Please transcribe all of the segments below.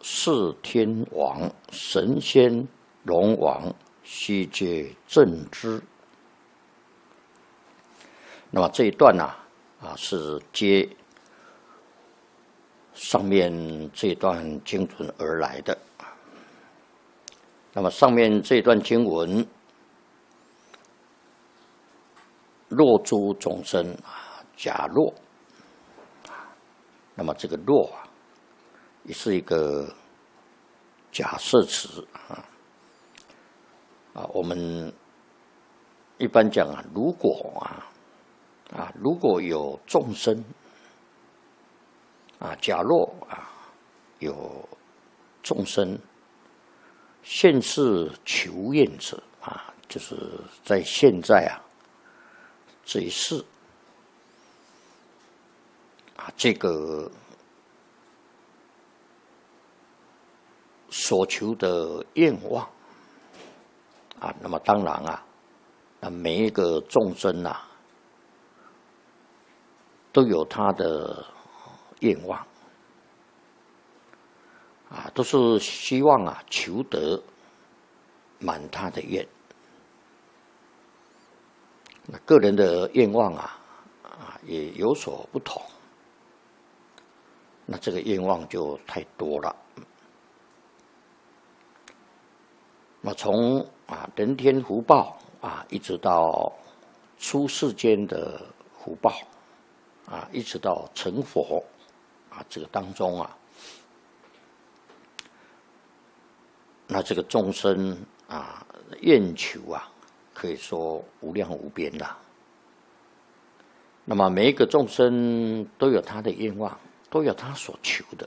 四天王、神仙、龙王悉皆正知。那么这一段是接上面这段经文而来的。那么上面这段经文，若诸众生假若，那么这个若也是一个假设词我们一般讲如果有众生假若有众生现世求愿者就是在现在这一世这个所求的愿望那么当然每一个众生都有他的愿望都是希望求得满他的愿。那个人的愿望也有所不同，那这个愿望就太多了。那从人天福报一直到出世间的福报一直到成佛这个当中那这个众生愿求可以说无量无边了。那么每一个众生都有他的愿望，都有他所求的。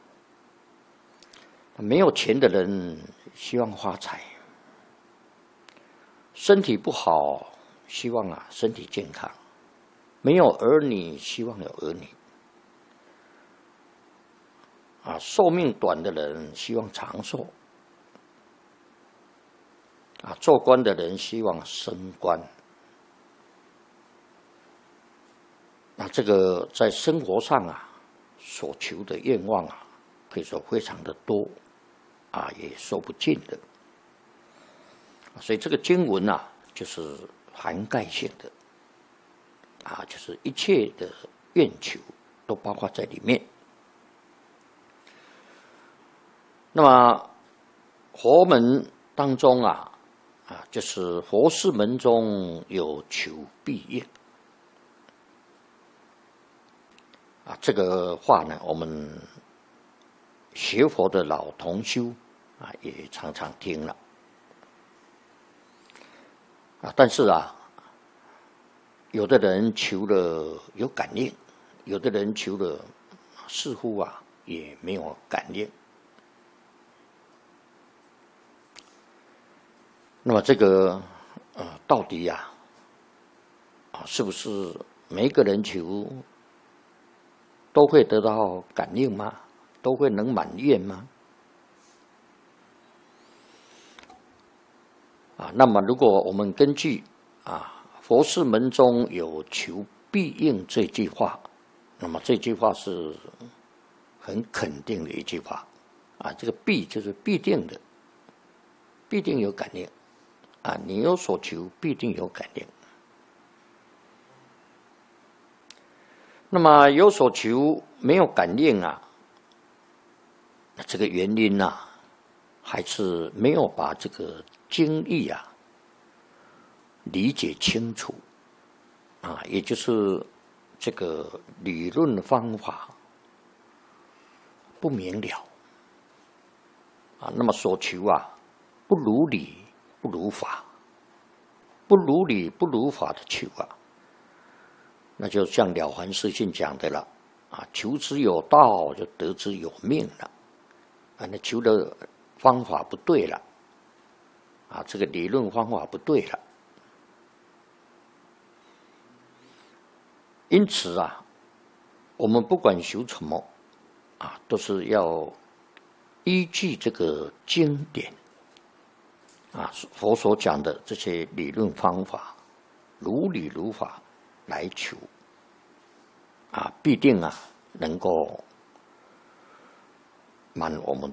没有钱的人希望发财，身体不好希望身体健康，没有儿女希望有儿女寿命短的人希望长寿做官的人希望升官。那这个在生活上所求的愿望可以说非常的多也说不尽的。所以这个经文就是涵盖性的就是一切的愿求都包括在里面。那么佛门当中就是佛事门中有求必应这个话呢，我们学佛的老同修也常常听了但是有的人求了有感应，有的人求了似乎也没有感应。那么这个到底是不是每一个人求都会得到感应吗？都会能满愿吗？那么如果我们根据佛事门中有求必应这句话，那么这句话是很肯定的一句话这个必就是必定的，必定有感应你有所求必定有感应。那么有所求没有感应那这个原因还是没有把这个经义理解清楚也就是这个理论方法不明了那么所求不如理不如法，不如理不如法的求那就像了凡四训讲的了求之有道就得之有命了那求的方法不对了这个理论方法不对了。因此我们不管修什么都是要依据这个经典佛所讲的这些理论方法，如理如法来求必定能够满我们